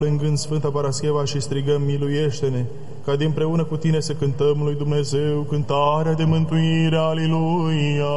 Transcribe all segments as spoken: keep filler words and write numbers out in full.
Plângând Sfânta Parascheva și strigăm, miluiește-ne, ca dinpreună cu tine să cântăm lui Dumnezeu cântarea de mântuire, Aleluia!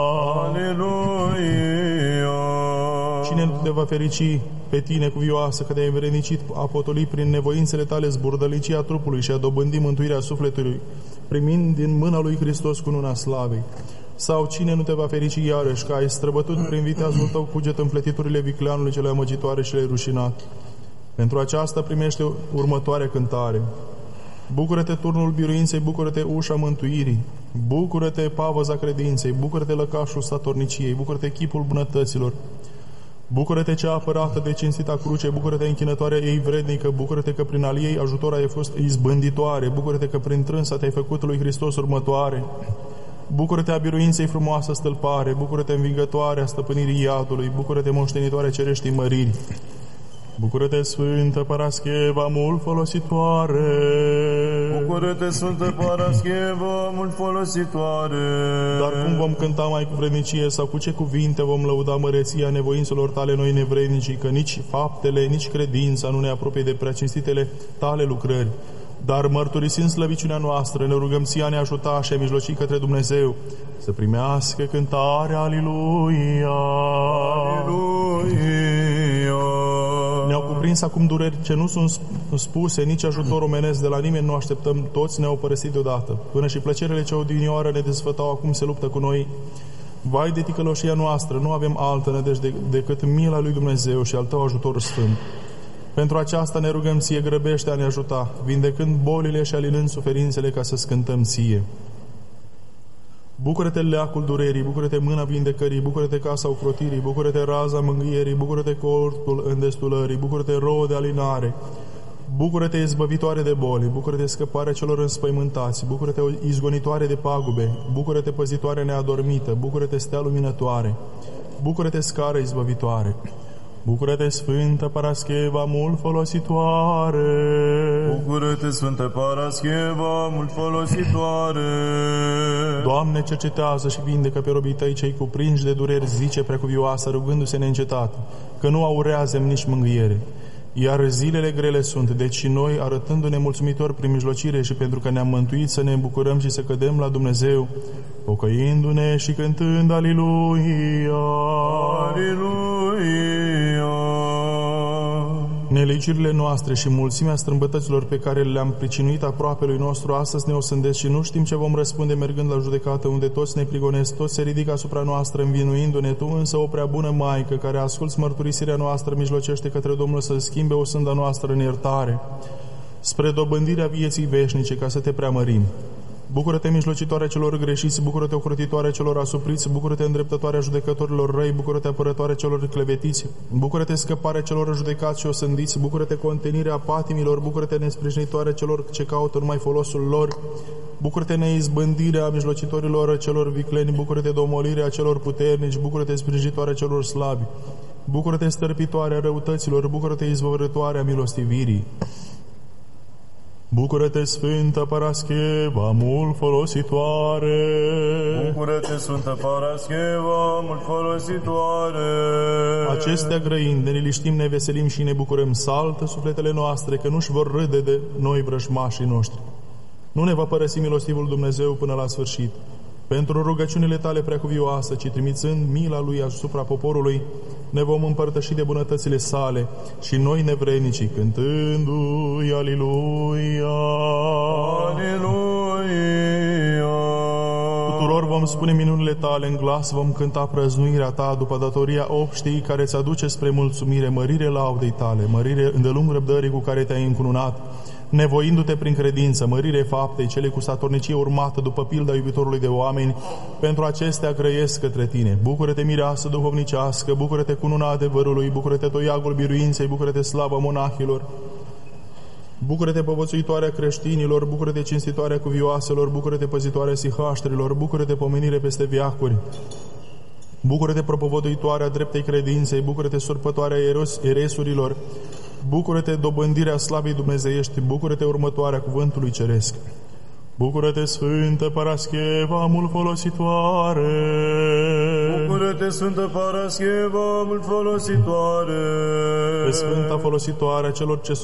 Aleluia! Cine nu te va ferici pe tine cuvioasă, că te-ai învrednicit a potoli prin nevoințele tale zburdălicia trupului și a dobândi mântuirea sufletului, primind din mâna lui Hristos cununa slavei? Sau cine nu te va ferici iarăși, că ai străbătut prin viteazul tău cuget înfletiturile vicleanului cele amăgitoare și le-ai rușinat? Pentru aceasta primește următoarea cântare. Bucură-te turnul biruinței, bucură-te ușa mântuirii, bucură-te pavăza credinței, bucură-te lăcașul statorniciei, bucură-te chipul bunătăților, bucură-te cea apărată de cinstita cruce, bucură-te închinătoarea ei vrednică, bucură-te că prin al ei ajutor ai fost izbânditoare, bucură-te că prin trânsa te-ai făcut lui Hristos următoare, bucură-te a biruinței frumoasă stâlpare, bucură-te învingătoare a stăpânirii iadului, bucură-te moștenitoare cereștii măriri. Bucură-te, Sfântă Parascheva, mult folositoare! Bucură-te, Sfântă Parascheva, mult folositoare! Dar cum vom cânta mai cu vrednicie sau cu ce cuvinte vom lăuda măreția nevoințelor tale noi nevrednicii, că nici faptele, nici credința nu ne apropie de preacinstitele tale lucrări. Dar mărturisind slăviciunea noastră, ne rugăm ție a ne ajuta și a mijloci către Dumnezeu să primească cântarea Aleluia! Aleluia! Ne-au cuprins acum dureri ce nu sunt spuse, nici ajutor omenesc de la nimeni nu așteptăm, toți ne-au părăsit deodată. Până și plăcerile ce odinioară ne desfătau acum se luptă cu noi. Vai de ticăloșia noastră, nu avem altă nădejde decât mila lui Dumnezeu și al tău ajutor sfânt. Pentru aceasta ne rugăm ție, grăbește a ne ajuta, vindecând bolile și alinând suferințele ca să scântăm ție. Bucură-te leacul durerii, bucură-te mâna vindecării, bucură-te casa ocrotirii, bucură-te raza mângâierii, bucură-te cortul îndestulării, bucură-te rouă de alinare, bucură-te izbăvitoare de boli, bucură-te scăparea celor înspăimântați, bucură-te izgonitoare de pagube, bucură-te păzitoare neadormită, bucură-te stea luminătoare, bucură-te scară izbăvitoare. Bucură-te, Sfântă Parascheva, mult folositoare! Bucură-te, Sfântă Parascheva, mult folositoare! Doamne, cercetează și vindecă pe robii tăi cei cuprinși de dureri, zice Precuvioasa, rugându-se neîncetat, că nu aurează nici mângâiere. Iar zilele grele sunt, deci și noi, arătându-ne mulțumitori prin mijlocire și pentru că ne-am mântuit, să ne îmbucurăm și să cădem la Dumnezeu, pocăindu-ne și cântând Aleluia! Aleluia! Nelegirile noastre și mulțimea strâmbătăților pe care le-am pricinuit aproapelui nostru astăzi ne osândesc și nu știm ce vom răspunde mergând la judecată, unde toți ne prigonesc, toți se ridică asupra noastră învinuindu-ne. Tu însă, o prea bună Maică, care asculți mărturisirea noastră, mijlocește către Domnul să schimbe o sânda noastră în iertare, spre dobândirea vieții veșnice, ca să te preamărim. Bucură-te, mijlocitoarea celor greșiți, bucură-te, ocrotitoarea celor asupriți, bucură-te, îndreptătoarea judecătorilor răi, bucură-te, apărătoarea celor clevetiți, bucură-te, scăparea celor judecați și osândiți, bucură-te, contenirea patimilor, bucură-te, nesprijinitoarea celor ce caută numai folosul lor, bucură-te, neizbândirea mijlocitorilor celor vicleni, bucură-te, domolirea celor puternici, bucură-te, sprijinitoarea celor slabi, bucură-te, stărpitoarea răutăților, bucură-te, izvorătoarea milostivirii. Bucură-te, Sfântă Parascheva, mult folositoare! Bucură-te, Sfântă Parascheva, mult folositoare! Acestea grăind, ne liniștim, ne veselim și ne bucurăm, saltă sufletele noastre, că nu-și vor râde de noi vrăjmașii noștri. Nu ne va părăsi milostivul Dumnezeu până la sfârșit. Pentru rugăciunile tale preacuvioase, ci trimițând mila lui asupra poporului, ne vom împărtăși de bunătățile sale și noi nevrednicii, cântându-i Aleluia! Aleluia! Tuturor vom spune minunile tale, în glas vom cânta prăznuirea ta după datoria obștii care ți aduce spre mulțumire, mărire laudei tale, mărire îndelung răbdării cu care te-ai încununat, nevoindu-te prin credință, mărire faptei, cele cu statornicie urmată după pilda iubitorului de oameni, pentru acestea grăiesc către tine. Bucură-te, mireasă duhovnicească, bucură-te cununa adevărului, bucură-te, toiagul biruinței, bucură-te, slavă monahilor, bucură-te, povățuitoarea creștinilor, bucură-te, cinstitoarea cuvioaselor, bucură-te, păzitoarea sihaștrilor, bucură-te, pomenire peste veacuri, bucură-te, propovăduitoarea dreptei credinței, bucură-te, surpătoarea eresurilor, bucură-te, dobândirea slavei dumnezeiești, bucură-te, următoarea cuvântului ceresc. Bucură-te, Sfântă Parascheva, mult folositoare! Bucură-te, Sfântă Parascheva, mult folositoare! Pe Sfânta folositoare a celor ce